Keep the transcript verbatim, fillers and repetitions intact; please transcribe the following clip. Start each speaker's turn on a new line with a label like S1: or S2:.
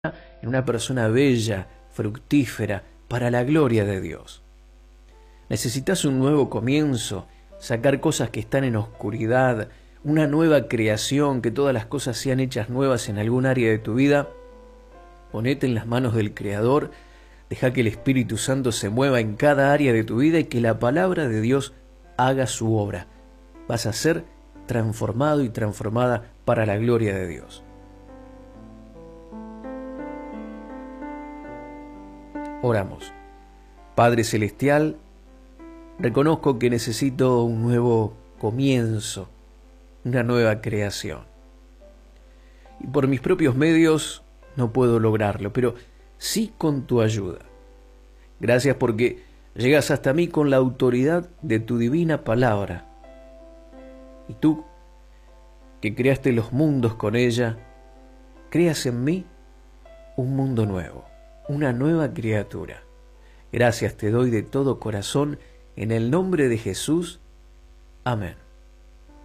S1: en una persona bella, fructífera, para la gloria de Dios. Necesitas un nuevo comienzo, sacar cosas que están en oscuridad, una nueva creación, que todas las cosas sean hechas nuevas en algún área de tu vida. Ponete en las manos del Creador, deja que el Espíritu Santo se mueva en cada área de tu vida y que la palabra de Dios haga su obra. Vas a ser transformado y transformada para la gloria de Dios. Oramos. Padre Celestial, reconozco que necesito un nuevo comienzo, una nueva creación. Y por mis propios medios no puedo lograrlo, pero sí con tu ayuda. Gracias porque llegas hasta mí con la autoridad de tu divina palabra. Y tú, que creaste los mundos con ella, creas en mí un mundo nuevo, una nueva criatura. Gracias te doy de todo corazón, en el nombre de Jesús. Amén.